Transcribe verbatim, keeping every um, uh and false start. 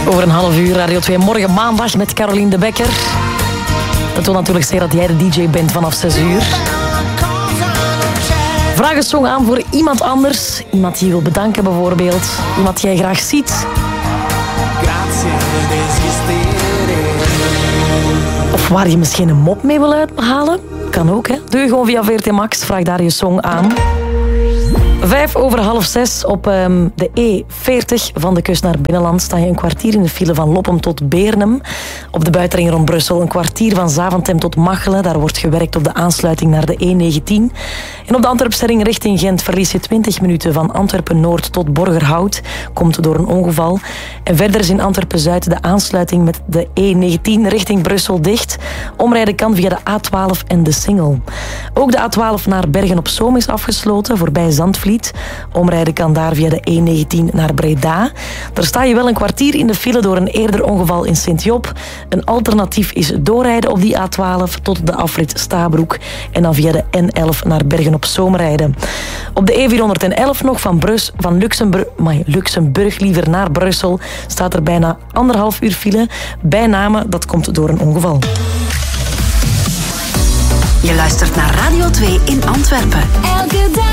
Over een half uur Radio twee morgen maandag met Caroline de Bekker. Dat wil natuurlijk zeggen dat jij de D J bent vanaf zes uur. Vraag een song aan voor iemand anders. Iemand die je wil bedanken bijvoorbeeld. Iemand die jij graag ziet. Of waar je misschien een mop mee wil uithalen. Kan ook, hè. Doe je gewoon via V R T Max. Vraag daar je song aan. Vijf over half zes op um, de E veertig van de kust naar Binnenland sta je een kwartier in de file van Lopem tot Beernem. Op de buitenring rond Brussel een kwartier van Zaventem tot Machelen. Daar wordt gewerkt op de aansluiting naar de E negentien. En op de Antwerpse ring richting Gent verlies je twintig minuten van Antwerpen-Noord tot Borgerhout. Komt door een ongeval. En verder is in Antwerpen-Zuid de aansluiting met de E negentien richting Brussel dicht. Omrijden kan via de A twaalf en de Singel. Ook de A twaalf naar Bergen-op-Zoom is afgesloten, voorbij Zandvliet. Omrijden kan daar via de E negentien naar Breda. Daar sta je wel een kwartier in de file door een eerder ongeval in Sint-Job. Een alternatief is doorrijden op die A twaalf tot de afrit Stabroek en dan via de N elf naar Bergen-op-Zoom rijden. Op de E vierhonderdelf nog van, Brus, van Luxemburg, amai, Luxemburg liever naar Brussel staat er bijna anderhalf uur file. Bij name, dat komt door een ongeval. Je luistert naar Radio twee in Antwerpen. Elke dag.